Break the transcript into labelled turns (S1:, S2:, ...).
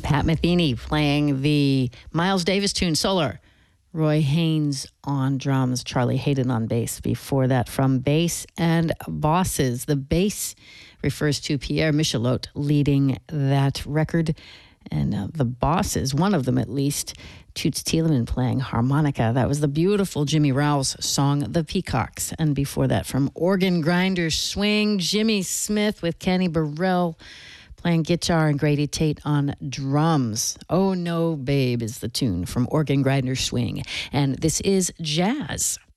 S1: Pat Metheny playing the Miles Davis tune, Solar. Roy Haynes on drums, Charlie Hayden on bass. Before that, From Bass and Bosses. The bass refers to Pierre Michelot leading that record. And the bosses, one of them at least, Toots Thielemans playing harmonica. That was the beautiful Jimmy Rouse song, The Peacocks. And before that, from Organ Grinder Swing, Jimmy Smith with Kenny Burrell playing guitar and Grady Tate on drums. Oh No Babe is the tune from Organ Grinder Swing. And this is jazz.